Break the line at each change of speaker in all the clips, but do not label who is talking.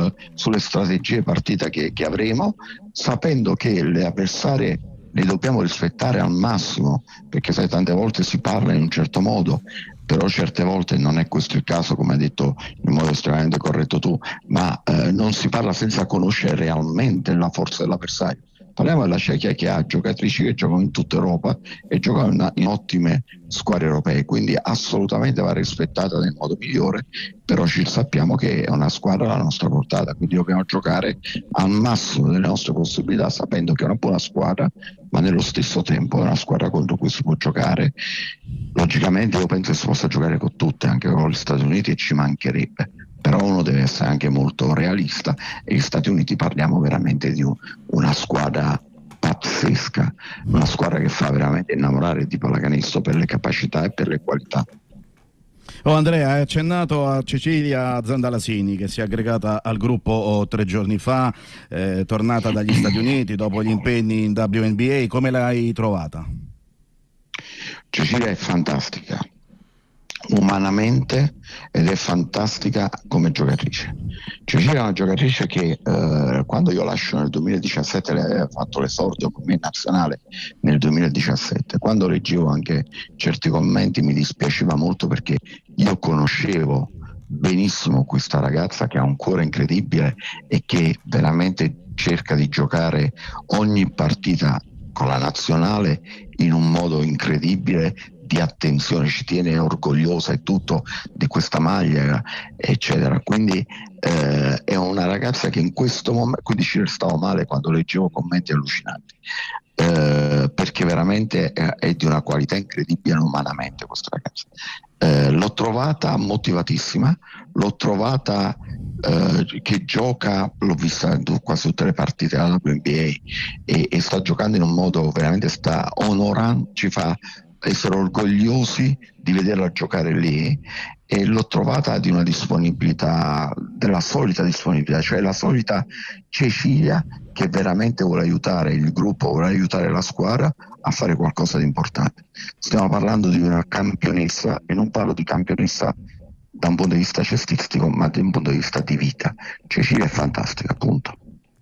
sulle strategie partita che avremo, sapendo che le avversarie le dobbiamo rispettare al massimo, perché sai, tante volte si parla in un certo modo, però certe volte non è questo il caso, come hai detto in modo estremamente corretto tu, ma non si parla senza conoscere realmente la forza dell'avversario. Parliamo della Cechia, che ha giocatrici che giocano in tutta Europa e giocano in ottime squadre europee, quindi assolutamente va rispettata nel modo migliore, però ci sappiamo che è una squadra alla nostra portata, quindi dobbiamo giocare al massimo delle nostre possibilità, sapendo che è una buona squadra, ma nello stesso tempo è una squadra contro cui si può giocare. Logicamente io penso che si possa giocare con tutte, anche con gli Stati Uniti, e ci mancherebbe, però uno deve essere anche molto realista, e gli Stati Uniti parliamo veramente di una squadra pazzesca, una squadra che fa veramente innamorare di pallacanestro per le capacità e per le qualità.
Andrea, hai accennato a Cecilia Zandalasini, che si è aggregata al gruppo 3 giorni fa, tornata dagli Stati Uniti dopo gli impegni in WNBA. Come l'hai trovata?
Cecilia è fantastica umanamente ed è fantastica come giocatrice. Cecilia è una giocatrice che quando io lascio nel 2017, lei aveva fatto l'esordio con me in nazionale nel 2017. Quando leggevo anche certi commenti mi dispiaceva molto, perché io conoscevo benissimo questa ragazza che ha un cuore incredibile e che veramente cerca di giocare ogni partita con la nazionale in un modo incredibile, di attenzione, ci tiene, è orgogliosa e tutto di questa maglia, eccetera. Quindi è una ragazza che in questo momento, quindi ci restavo male quando leggevo commenti allucinanti, perché veramente è di una qualità incredibile umanamente questa ragazza. L'ho trovata motivatissima, l'ho trovata che gioca, l'ho vista in quasi tutte le partite della WNBA, e sta giocando in un modo veramente, sta onorando, ci fa essere orgogliosi di vederla giocare lì, e l'ho trovata di una disponibilità, della solita disponibilità, cioè la solita Cecilia che veramente vuole aiutare il gruppo, vuole aiutare la squadra a fare qualcosa di importante. Stiamo parlando di una campionessa, e non parlo di campionessa da un punto di vista cestistico, ma da un punto di vista di vita. Cecilia è fantastica, appunto.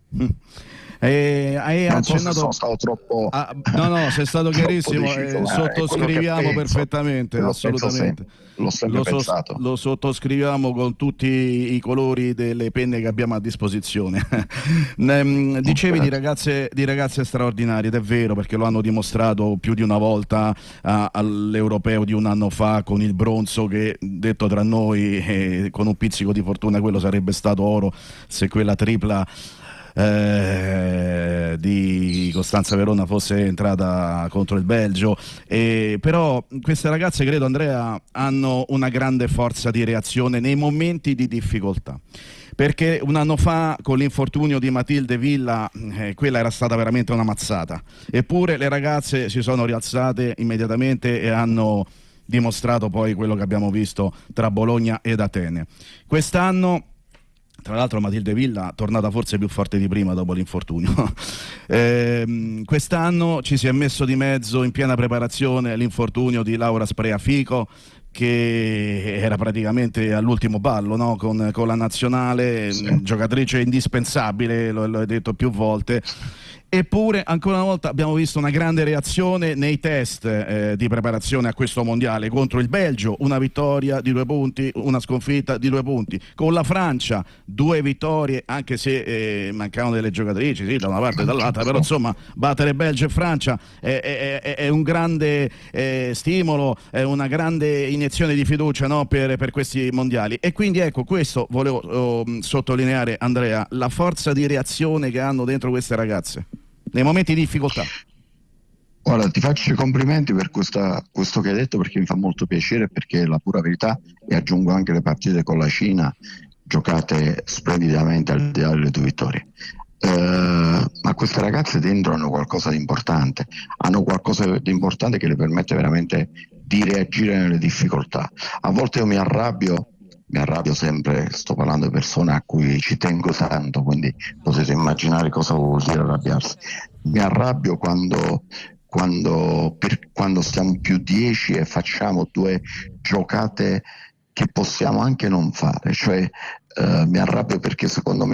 Hai
Non so se
accennato...
sono stato troppo
no, sei stato
troppo
chiarissimo,
deciso, ma è quello che
sottoscriviamo
penso,
perfettamente,
lo penso
assolutamente.
sempre, l'ho sempre pensato.
Lo sottoscriviamo con tutti i colori delle penne che abbiamo a disposizione. Dicevi di ragazze straordinarie, ed è vero, perché lo hanno dimostrato più di una volta all'Europeo di un anno fa con il bronzo, che, detto tra noi, con un pizzico di fortuna quello sarebbe stato oro se quella tripla di Costanza Verona fosse entrata contro il Belgio. Però queste ragazze, credo, Andrea, hanno una grande forza di reazione nei momenti di difficoltà, perché un anno fa con l'infortunio di Matilde Villa quella era stata veramente una mazzata, eppure le ragazze si sono rialzate immediatamente e hanno dimostrato poi quello che abbiamo visto tra Bologna ed Atene. Quest'anno, tra l'altro, Matilde Villa tornata forse più forte di prima dopo l'infortunio. Quest'anno ci si è messo di mezzo in piena preparazione l'infortunio di Laura Spreafico, che era praticamente all'ultimo ballo, no? Con la nazionale,
Sì.
Giocatrice indispensabile, l'ho detto più volte. Eppure ancora una volta abbiamo visto una grande reazione nei test di preparazione a questo mondiale. Contro il Belgio una vittoria di 2 punti, una sconfitta di 2 punti. Con la Francia 2 vittorie, anche se mancavano delle giocatrici, sì, da una parte e dall'altra, però insomma battere Belgio e Francia è un grande stimolo, è una grande iniezione di fiducia, no, per questi mondiali. E quindi ecco, questo volevo sottolineare, Andrea, la forza di reazione che hanno dentro queste ragazze nei momenti di difficoltà.
Guarda, ti faccio i complimenti per questo che hai detto, perché mi fa molto piacere, perché è la pura verità, e aggiungo anche le partite con la Cina giocate splendidamente al di là delle 2 vittorie. Ma queste ragazze dentro hanno qualcosa di importante, hanno qualcosa di importante che le permette veramente di reagire nelle difficoltà. A volte io mi arrabbio sempre, sto parlando di persone a cui ci tengo tanto, quindi potete immaginare cosa vuol dire arrabbiarsi. Mi arrabbio quando stiamo più 10 e facciamo 2 giocate che possiamo anche non fare, cioè mi arrabbio perché secondo me